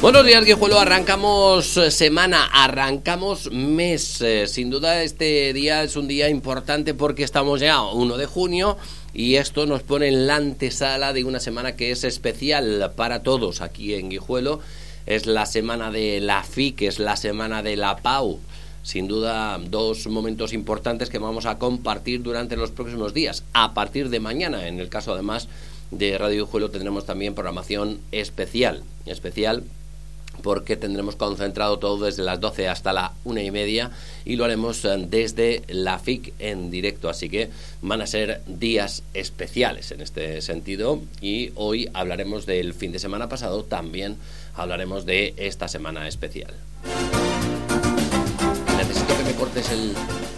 Buenos días, Guijuelo. Arrancamos semana, arrancamos mes. Sin duda este día es un día importante porque estamos ya 1 de junio y esto nos pone en la antesala de una semana que es especial para todos aquí en Guijuelo. Es la semana de la FIC, es la semana de la PAU. Sin duda, dos momentos importantes que vamos a compartir durante los próximos días. A partir de mañana, en el caso además de Radio Guijuelo, tendremos también programación especial porque tendremos concentrado todo desde las 12 hasta la 1:30 y lo haremos desde la FIC en directo, así que van a ser días especiales en este sentido y hoy hablaremos del fin de semana pasado, también hablaremos de esta semana especial. Necesito que me cortes el